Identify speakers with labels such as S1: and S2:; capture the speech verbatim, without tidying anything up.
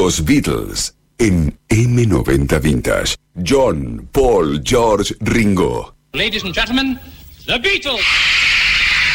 S1: Los Beatles en eme noventa Vintage. John, Paul, George, Ringo.
S2: Ladies and gentlemen, The Beatles.